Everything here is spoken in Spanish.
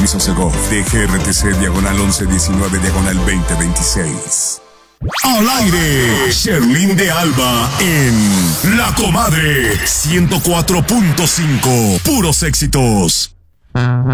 Permiso Segov, DGRTC, diagonal 1119, diagonal 2026. Al aire, Sherlyn de Alba en La Comadre 104.5, puros éxitos.